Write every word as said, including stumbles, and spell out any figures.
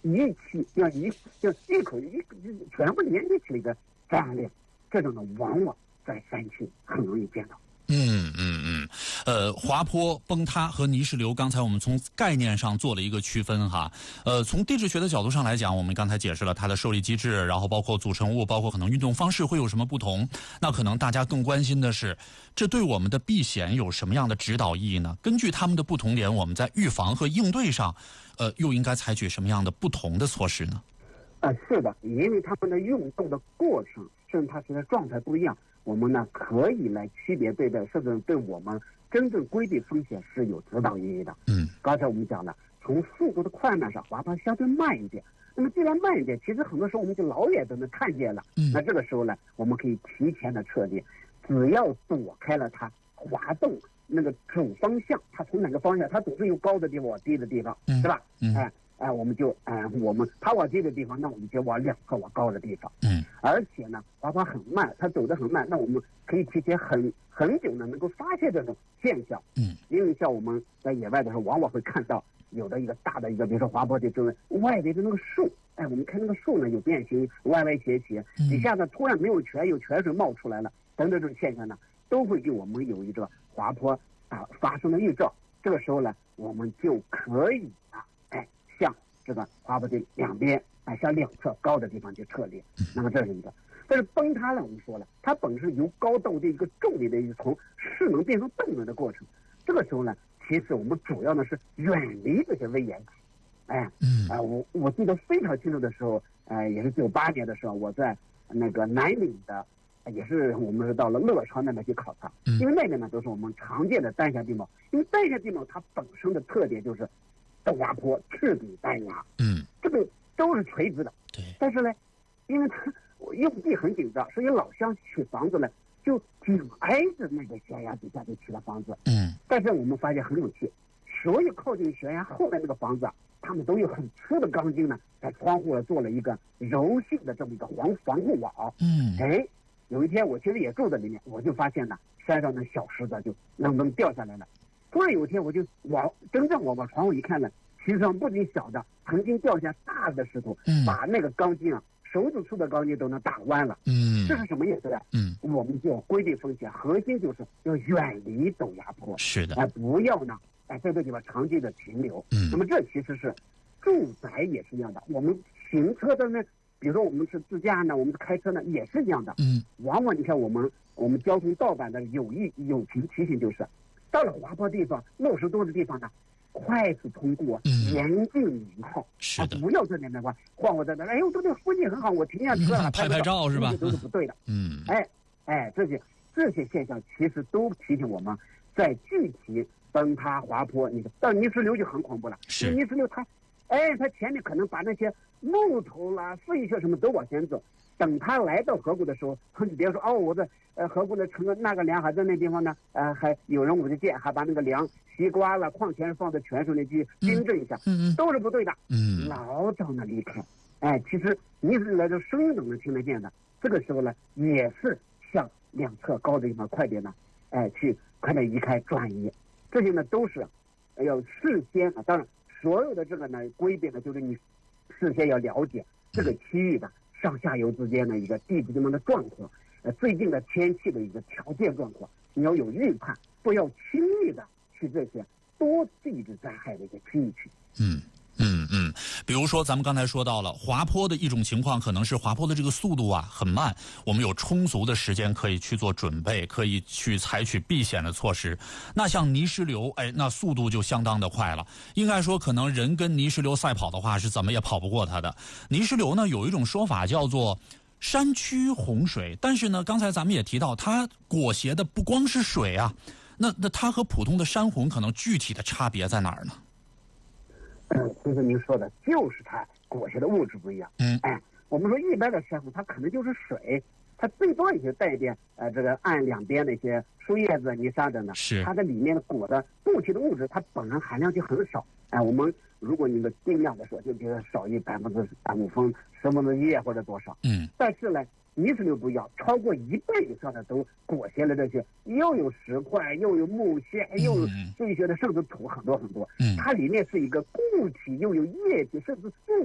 一起要一要一口一全部连在一起的一个张力，这种呢往往在山区很容易见到。 嗯嗯嗯，呃，滑坡崩塌和泥石流，刚才我们从概念上做了一个区分哈。呃，从地质学的角度上来讲，我们刚才解释了它的受力机制，然后包括组成物，包括可能运动方式会有什么不同。那可能大家更关心的是，这对我们的避险有什么样的指导意义呢？根据它们的不同点，我们在预防和应对上，呃，又应该采取什么样的不同的措施呢？ 啊、呃，是的，因为他们的运动的过程，甚至它其实状态不一样。我们呢可以来区别对待，甚至对我们真正规避风险是有指导意义的。 嗯， 刚才我们讲了，从速度的快慢上，滑坡相对慢一点。那么既然慢一点，其实很多时候我们就老远都能看见了。 嗯， 那这个时候呢，我们可以提前的撤离，只要躲开了它滑动那个主方向，它从哪个方向，它总是由高的地方往低的地方， 嗯、 是吧？ 嗯， 哎。哎、呃，我们就哎、呃，我们它往低的地方，那我们就往两侧往高的地方。 嗯， 而且呢，滑坡很慢，它走得很慢，那我们可以提前很很久呢，能够发现这种现象。 嗯， 因为像我们在野外的时候，往往会看到有的一个大的一个，比如说滑坡的周围外围的那个树，哎，我们看那个树呢有变形，歪歪斜斜，底下呢突然没有泉，有泉水冒出来了，等等这种现象呢，都会给我们有一个滑坡啊、呃、发生的预兆。这个时候呢，我们就可以啊。向这个滑坡的两边，啊，向两侧高的地方去撤离。那么这是一个，但是崩塌了，我们说了，它本身由高到低一个重力的一个从势能变成动能的过程。这个时候呢，其实我们主要呢是远离这些危险体。哎，嗯，啊、呃，我我记得非常清楚的时候，呃，也是九八年的时候，我在那个南岭的，也是我们是到了乐昌那边去考察，因为那边呢都是我们常见的单峡地貌，因为单峡地貌它本身的特点就是陡崖坡、赤底单崖， 嗯， 这个都是垂直的。 对。但是呢，因为它用地很紧张，所以老乡取房子呢就紧挨着那个悬崖底下就取了房子。 嗯。 但是我们发现很有趣，所有靠近悬崖后面那个房子啊，他们都有很粗的钢筋呢，在窗户做了一个柔性的这么一个防防护网。 嗯。 哎，有一天我其实也住在里面，我就发现呢，山上的小石子就愣愣掉下来了。突然有一天，我就往真正我往窗户一看呢，其实上不仅小的，曾经掉下大的石头， 嗯， 把那个钢筋啊，手指粗的钢筋都能打弯了。 嗯， 这是什么意思呢？ 嗯， 我们就要规避风险，核心就是要远离陡崖坡。 是的， 哎、呃，不要呢，哎，在这地方长期的停留。 嗯， 那么这其实是住宅也是一样的，我们行车的呢，比如说我们是自驾呢，我们开车呢也是一样的。 嗯， 往往你看我们我们交通盗版的有意友情提醒就是。到了滑坡地方、落石多的地方呢，快速通过， 嗯、 严禁停靠， 是的， 啊、不要在那边晃晃我在那，哎呦，这个风景很好，我停下车了， 嗯、拍拍照是吧？ 这都是不对的。 嗯， 哎哎，这些这些现象其实都提醒我们，在具体崩塌滑坡，你到泥石流就很恐怖了。 是泥石流它，哎，它前面可能把那些木头啦、废屑什么都往前走。等他来到河谷的时候，你别说哦，我在呃河谷的成个那个梁还在那地方呢，呃还有人我就见还把那个梁西瓜了、矿泉水放在泉水里去冰镇一下， 嗯嗯， 都是不对的， 嗯， 老早呢离开，哎，其实你是来这声音都能听得见的，这个时候呢也是向两侧高的地方快点呢，哎去快点移开转移，这些呢都是要事先啊，当然所有的这个呢规避呢就是你事先要了解这个区域的。上下游之间的一个地质地貌的状况，呃，最近的天气的一个条件状况，你要有预判，不要轻易的去这些多地质灾害的一个区域去。 嗯嗯嗯，比如说咱们刚才说到了滑坡的一种情况，可能是滑坡的这个速度啊很慢，我们有充足的时间可以去做准备，可以去采取避险的措施。那像泥石流，哎，那速度就相当的快了。应该说，可能人跟泥石流赛跑的话，是怎么也跑不过它的。泥石流呢，有一种说法叫做山区洪水，但是呢，刚才咱们也提到，它裹挟的不光是水啊，那那它和普通的山洪可能具体的差别在哪儿呢？ 嗯，其实您说的就是它裹挟的物质不一样。 嗯， 哎，我们说一般的山洪，它可能就是水，它最多也就带一点呃这个岸两边那些树叶子、泥沙等等， 是它的里面裹的固体的物质，它本身含量就很少。哎，我们如果你的定量的说，就比如说少于百分之五分十分之一或者多少。 嗯， 但是呢，泥石流不一样，超过一半以上的都裹挟了这些，又有石块，又有木屑，又有碎屑的，甚至土很多很多。 嗯， 它里面是一个固体，又有液体，甚至